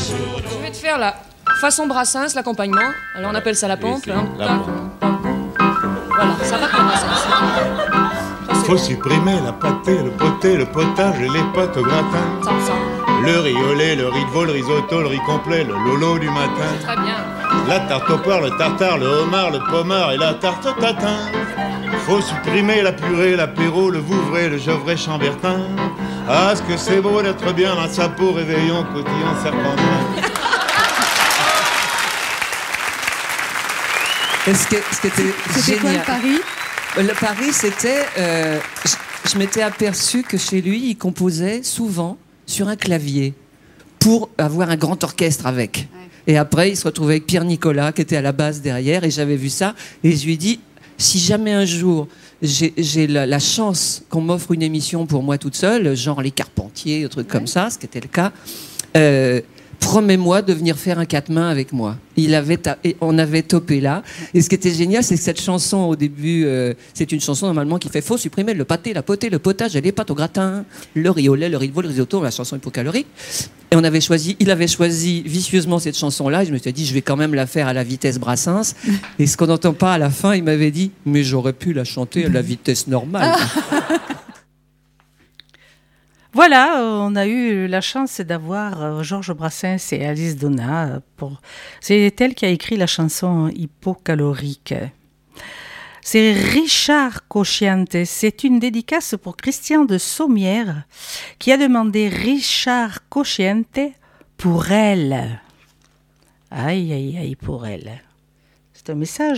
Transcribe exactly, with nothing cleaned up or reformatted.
Je vais te faire la façon Brassens, l'accompagnement. Alors on appelle ça la pompe. Oui, hein. la pompe. Voilà, ça va pour Brassens. Faut supprimer la pâtée, le poté, le potage et les pâtes au gratin. Ça, ça. Le riz au lait, le riz de veau, le risotto, le riz complet, le lolo du matin. Très bien. La tarte au porc, le tartare, le homard, le pomard et la tarte au tatin. Faut supprimer la purée, l'apéro, le vouvray, le gevrey chambertin. Ah, ce que c'est beau d'être bien dans sa peau, réveillon, cotillon, serpentin. Et ce, que, ce qui était C'était quoi génial. le pari ? Le pari, c'était... Euh, je, je m'étais aperçu que chez lui, il composait souvent sur un clavier pour avoir un grand orchestre avec. Ouais. Et après, il se retrouvait avec Pierre Nicolas, qui était à la basse derrière, et j'avais vu ça, et je lui ai dit, si jamais un jour j'ai, j'ai la, la chance qu'on m'offre une émission pour moi toute seule, genre Les Carpentiers, un truc ouais. comme ça, ce qui était le cas, euh, promets-moi de venir faire un quatre mains avec moi. Il avait ta... et on avait topé là. Et ce qui était génial, c'est que cette chanson, au début, euh, c'est une chanson normalement qui fait « Faut supprimer le pâté, la potée, le potage et les pâtes au gratin, le riz au lait, le riz de veau, le risotto », la chanson hypocalorique. Et on avait choisi, il avait choisi vicieusement cette chanson-là. Et je me suis dit, je vais quand même la faire à la vitesse Brassens. Et ce qu'on n'entend pas à la fin, il m'avait dit « Mais j'aurais pu la chanter à la vitesse normale. » Voilà, on a eu la chance d'avoir Georges Brassens et Alice Donat. Pour... C'est elle qui a écrit la chanson hypocalorique. C'est Richard Cocciante. C'est une dédicace pour Christian de Sommières qui a demandé Richard Cocciante pour elle. Aïe, aïe, aïe, pour elle. C'est un message, non ?